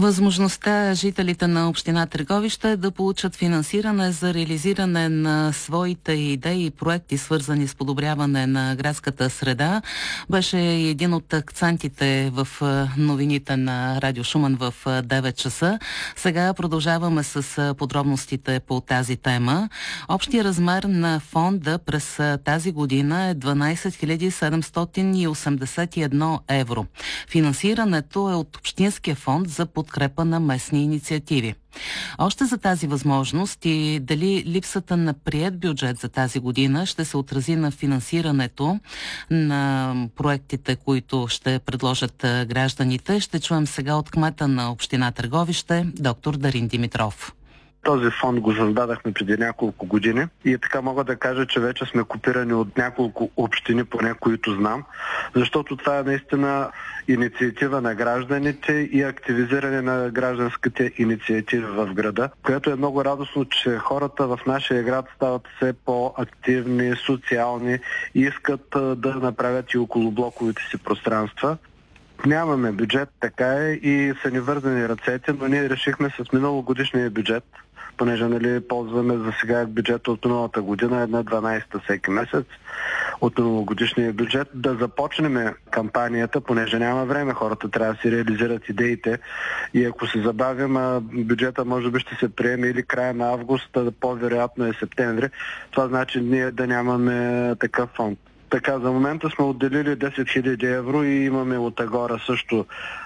Възможността жителите на община Търговище да получат финансиране за реализиране на своите идеи и проекти, свързани с подобряване на градската среда, беше един от акцентите в новините на Радио Шумен в 9 часа. Сега продължаваме с подробностите по тази тема. Общия размер на фонда през тази година е 12 781 евро. Финансирането е от Общинския фонд за подкрепа на местни инициативи. Още за тази възможност и дали липсата на приет бюджет за тази година ще се отрази на финансирането на проектите, които ще предложат гражданите, ще чуем сега от кмета на община Търговище, доктор Дарин Димитров. Този фонд го създадахме преди няколко години и така мога да кажа, че вече сме копирани от няколко общини, поне които знам, защото това е наистина инициатива на гражданите и активизиране на гражданските инициативи в града, което е много радостно, че хората в нашия град стават все по-активни, социални и искат да направят и околоблоковите си пространства. Нямаме бюджет, така е, и са ни вързани ръцете, но ние решихме с миналогодишния бюджет, понеже ползваме за сега бюджета от миналата година, 1/12 всеки месец от миналогодишния бюджет, да започнем кампанията, понеже няма време, хората трябва да си реализират идеите и ако се забавим, бюджета може би ще се приеме или края на август, по-вероятно е септември. Това значи ние да нямаме такъв фонд. Така, за момента сме отделили 10 000 евро и имаме от Агора също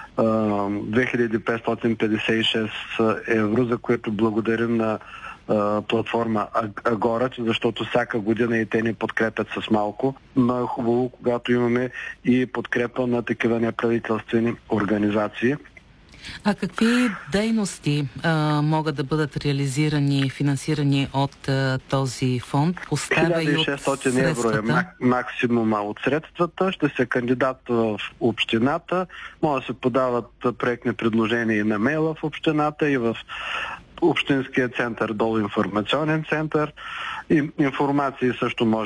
2556 евро, за което благодарим на платформа Агора, защото всяка година и те ни подкрепят с малко. Но е хубаво, когато имаме и подкрепа на такива неправителствени организации. А какви дейности могат да бъдат реализирани и финансирани от този фонд? 1600 евро е максимума от средствата. Ще се кандидатства в общината. Може да се подават проектни предложения и на мейла в общината, и в Общинския център, долу информационен център. И информации също може